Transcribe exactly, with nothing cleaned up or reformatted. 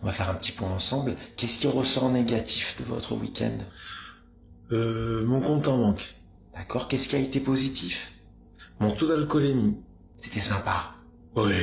On va faire un petit point ensemble. Qu'est-ce qui ressort négatif de votre week-end? Euh, mon compte en banque. D'accord, qu'est-ce qui a été positif? Mon taux d'alcoolémie. C'était sympa. Oui.